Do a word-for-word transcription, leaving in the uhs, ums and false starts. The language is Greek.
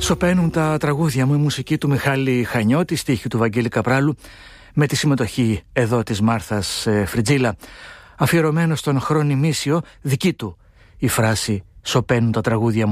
Σοπαίνουν τα τραγούδια μου, η μουσική του Μιχάλη Χανιώτη, στίχη του Βαγγέλη Καπράλου, με τη συμμετοχή εδώ της Μάρθας Φριτζίλα. Αφιερωμένο στον Χρόνι Μίσιο, δική του η φράση «Σοπαίνουν τα τραγούδια μου».